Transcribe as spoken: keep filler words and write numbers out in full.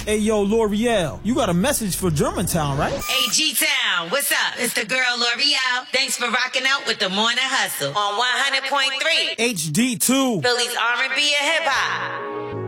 Hey, yo, L'Oreal, you got a message for Germantown, right? Hey, G-Town, what's up? It's the girl L'Oreal. Thanks for rocking out with the Morning Hustle on one hundred point three. H D two. Philly's R and B and hip-hop.